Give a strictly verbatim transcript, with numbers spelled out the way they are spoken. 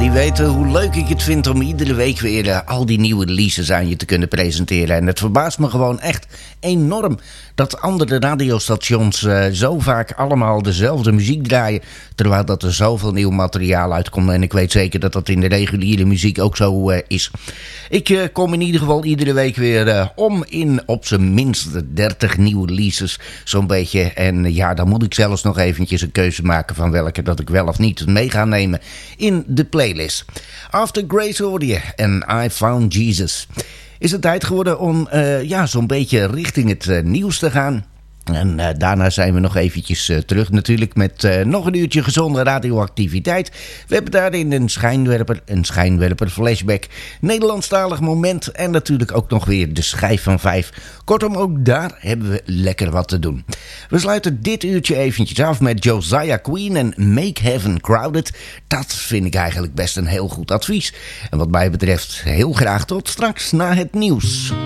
die weten hoe leuk ik het vind om iedere week weer uh, al die nieuwe releases aan je te kunnen presenteren. En het verbaast me gewoon echt enorm dat andere radiostations uh, zo vaak allemaal dezelfde muziek draaien, terwijl dat er zoveel nieuw materiaal uitkomt. En ik weet zeker dat dat in de reguliere muziek ook zo uh, is. Ik uh, kom in ieder geval iedere week weer uh, om in op zijn minst dertig nieuwe releases, zo'n beetje. En uh, ja, dan moet ik zelfs nog eventjes een keuze maken van welke dat ik wel of niet mee ga nemen in de playlist. After Grace hoorde je en I Found Jesus. Is het tijd geworden om uh, ja, zo'n beetje richting het uh, nieuws te gaan. En uh, daarna zijn we nog eventjes uh, terug natuurlijk met uh, nog een uurtje gezonde radioactiviteit. We hebben daarin een schijnwerper, een schijnwerper flashback, Nederlandstalig moment en natuurlijk ook nog weer de schijf van vijf. Kortom, ook daar hebben we lekker wat te doen. We sluiten dit uurtje eventjes af met Josiah Queen en Make Heaven Crowded. Dat vind ik eigenlijk best een heel goed advies. En wat mij betreft heel graag tot straks na het nieuws.